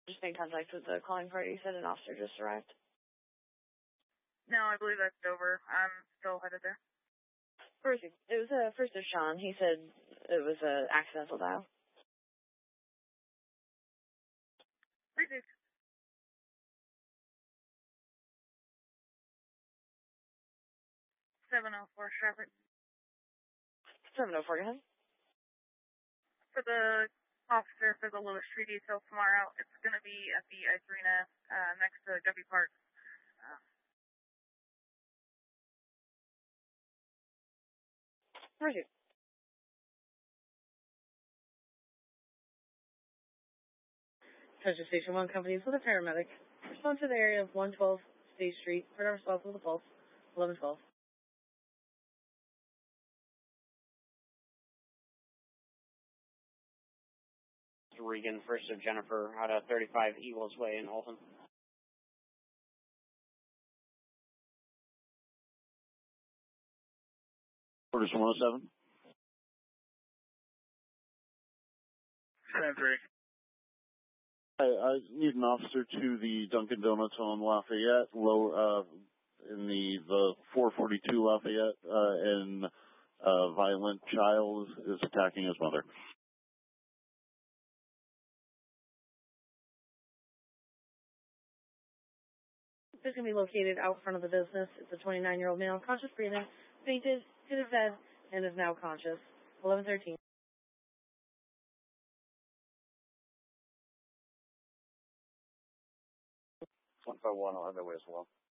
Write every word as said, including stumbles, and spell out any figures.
Just made contact with the calling party. You said an officer just arrived. No, I believe that's over. I'm still headed there. Perfect. It was uh, first of Sean. He said it was an accidental dial. Perfect. seven oh four Stratford. seven oh four, go ahead. For the officer for the Lewis Street detail tomorrow, it's going to be at the Ice Arena uh, next to Guppy Park. Uh, Perfect. Treasure Station one companies with a paramedic. Respond to the area of one twelve State Street. Put our response with a pulse. eleven twelve. Regan, first of Jennifer, out of thirty-five Eagles Way in Alton. Orders one oh seven. seven three. I, I need an officer to the Dunkin' Donuts on Lafayette, low, uh, in the, the four forty-two Lafayette, uh, and a violent child is attacking his mother. This is going to be located out front of the business. It's a twenty-nine-year-old male, conscious breathing, fainted, hit his head, and is now conscious. eleven thirteen. one five one, I'll have that way as well.